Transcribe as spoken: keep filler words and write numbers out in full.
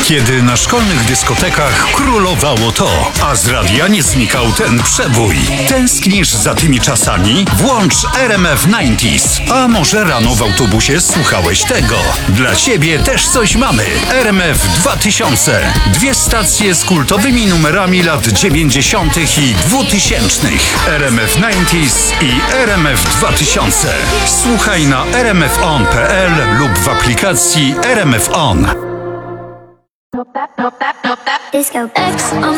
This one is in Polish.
Kiedy na szkolnych dyskotekach królowało to, a z radia nie znikał ten przebój. Tęsknisz za tymi czasami? Włącz R M F dziewięćdziesiąt. A może rano w autobusie słuchałeś tego? Dla ciebie też coś mamy. R M F dwa tysiące. Dwie stacje z kultowymi numerami lat dziewięćdziesiątych i dwutysięcznych. R M F dziewięćdziesiąt i R M F dwa tysiące. Słuchaj na r m f on kropka p l lub w aplikacji R M F On. Disco X on